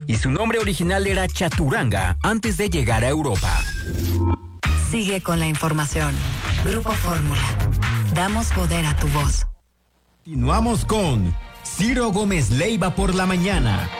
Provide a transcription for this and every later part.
y su nombre original era Chaturanga antes de llegar a Europa. Sigue con la información. Grupo Fórmula. Damos poder a tu voz. Continuamos con Ciro Gómez Leiva por la mañana.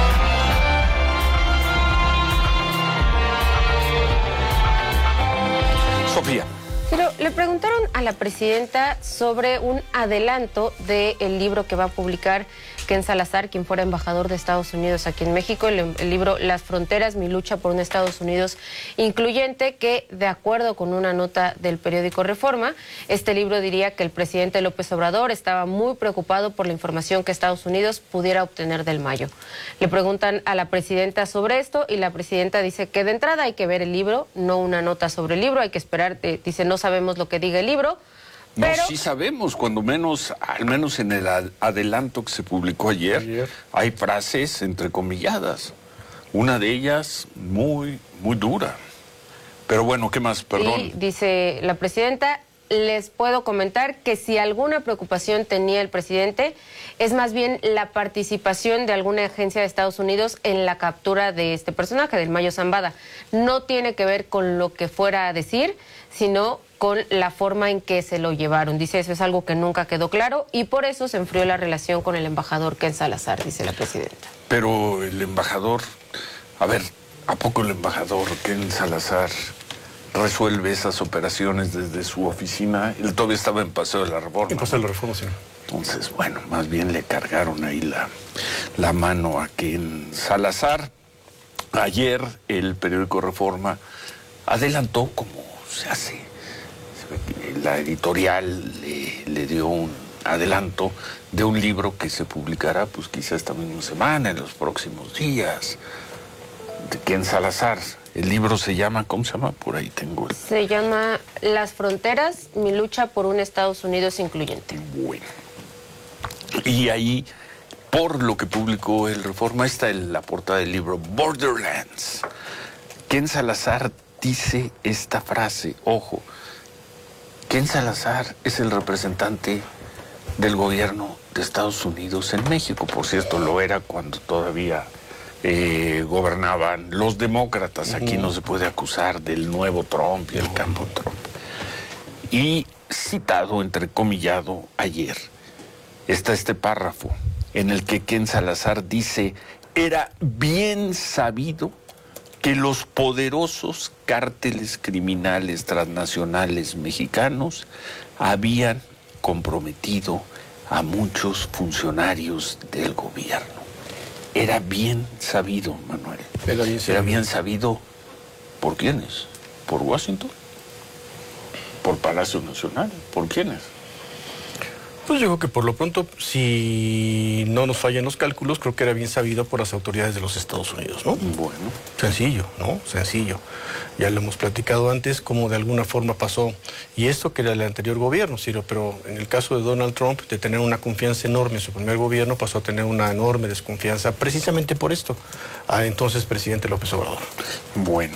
Sofía. Pero le preguntaron a la presidenta sobre un adelanto del libro que va a publicar Ken Salazar, quien fuera embajador de Estados Unidos aquí en México, el libro Las Fronteras, mi lucha por un Estados Unidos incluyente, que de acuerdo con una nota del periódico Reforma, este libro diría que el presidente López Obrador estaba muy preocupado por la información que Estados Unidos pudiera obtener del Mayo. Le preguntan a la presidenta sobre esto y la presidenta dice que de entrada hay que ver el libro, no una nota sobre el libro, hay que esperar, dice no sabemos lo que diga el libro. Pero... No, sí sabemos, cuando menos, al menos en el adelanto que se publicó ayer, hay frases entrecomilladas. Una de ellas muy dura. Pero bueno, ¿qué más? Perdón. Y dice la presidenta, les puedo comentar que si alguna preocupación tenía el presidente, es más bien la participación de alguna agencia de Estados Unidos en la captura de este personaje, del Mayo Zambada. No tiene que ver con lo que fuera a decir, sino con la forma en que se lo llevaron. Dice, eso es algo que nunca quedó claro y por eso se enfrió la relación con el embajador Ken Salazar, dice la presidenta. Pero el embajador, a ver, ¿a poco el embajador Ken Salazar resuelve esas operaciones desde su oficina? Él todavía estaba en Paseo de la Reforma. En Paseo de la Reforma, sí. Entonces, bueno, más bien le cargaron ahí la mano a Ken Salazar. Ayer el periódico Reforma adelantó, como se hace, la editorial le dio un adelanto de un libro que se publicará pues quizá esta misma semana, en los próximos días, de Ken Salazar. El libro se llama, ¿cómo se llama? Por ahí tengo el... Se llama Las Fronteras, mi lucha por un Estados Unidos incluyente. Bueno. Y ahí, por lo que publicó el Reforma, está en la portada del libro Borderlands. Ken Salazar dice esta frase, ojo, Ken Salazar es el representante del gobierno de Estados Unidos en México. Por cierto, lo era cuando todavía gobernaban los demócratas. Aquí no se puede acusar del nuevo Trump y el campo Trump. Y citado, entrecomillado, ayer, está este párrafo en el que Ken Salazar dice, era bien sabido que los poderosos cárteles criminales transnacionales mexicanos habían comprometido a muchos funcionarios del gobierno. Era bien sabido, Manuel. Era bien sabido. ¿Por quiénes? ¿Por Washington? ¿Por Palacio Nacional? ¿Por quiénes? Pues yo creo que por lo pronto, si no nos fallan los cálculos, creo que era bien sabido por las autoridades de los Estados Unidos, ¿no? Bueno. Sencillo, ¿no? Sencillo. Ya lo hemos platicado antes, cómo de alguna forma pasó. Y esto que era el anterior gobierno, Ciro, pero en el caso de Donald Trump, de tener una confianza enorme en su primer gobierno, pasó a tener una enorme desconfianza, precisamente por esto, al entonces presidente López Obrador. Bueno,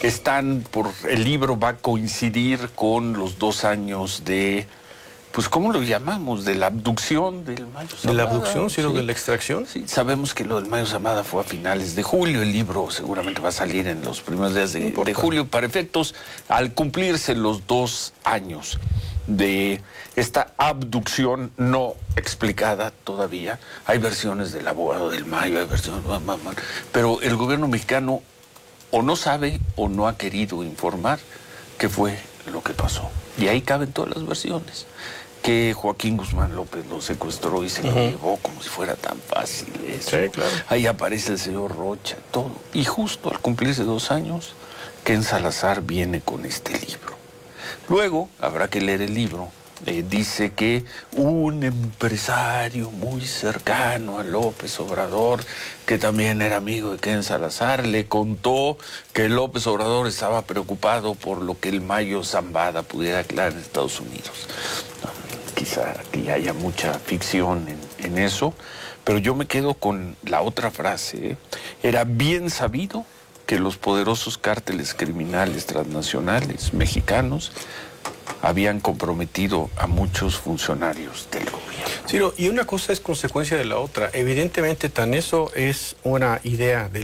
el libro va a coincidir con los 2 años de... Pues, ¿cómo lo llamamos? De la abducción del Mayo Zambada. ¿De la abducción, sí, de la extracción? Sí, sabemos que lo del Mayo Zambada fue a finales de julio. El libro seguramente va a salir en los primeros días de julio. Para efectos, al cumplirse los 2 años de esta abducción no explicada todavía, hay versiones del abogado del Mayo, hay versiones... Pero el gobierno mexicano o no sabe o no ha querido informar qué fue lo que pasó. Y ahí caben todas las versiones. Que Joaquín Guzmán López lo secuestró y se lo llevó como si fuera tan fácil eso. Sí, claro. Ahí aparece el señor Rocha, todo. Y justo al cumplirse 2 años, Ken Salazar viene con este libro. Luego, habrá que leer el libro. Dice que un empresario muy cercano a López Obrador, que también era amigo de Ken Salazar, le contó que López Obrador estaba preocupado por lo que el Mayo Zambada pudiera aclarar en Estados Unidos. Quizá aquí haya mucha ficción en eso, pero yo me quedo con la otra frase. Era bien sabido que los poderosos cárteles criminales transnacionales mexicanos habían comprometido a muchos funcionarios del gobierno. Ciro, y una cosa es consecuencia de la otra. Evidentemente, tan eso es una idea de